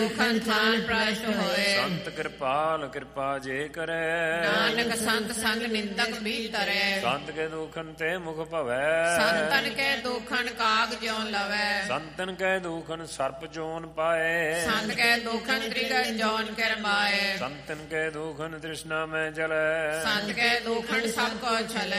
ਦੁਖਨ ਥਾਨ ਪ੍ਰਸ਼ਟ ਹੋਏ। ਸੰਤ ਕਿਰਪਾਲ ਕਿਰਪਾ ਜੇ ਕਰੇ, ਨਾਨਕ ਸੰਤ ਸੰਗ ਨਿੰਦਕ ਵੀ ਤਰੇ। ਸੰਤ ਕੇ ਦੁਖਨ ਤੇ ਮੁਖ ਭਵੈ, ਸੰਤਨ ਕੇ ਦੁਖਨ ਕਾਗ ਜਿਉ ਲਵੈ। ਸੰਤਨ ਕੇ ਦੁਖਨ ਸਰਪ ਜੋਨ ਪਾਏ, ਸੰਤ ਕੇ ਦੁਖਨ ਤ੍ਰਿਗਨ ਜੋਨ ਕਰਮਾਏ। ਸੰਤਨ ਕੇ ਦੁਖਨ ਤ੍ਰਿਸ਼ਨਾ ਮੈਂ ਜਲੈ, ਸੰਤ ਕੇ ਦੁਖਨ ਸਭ ਕੋ ਛਲੇ।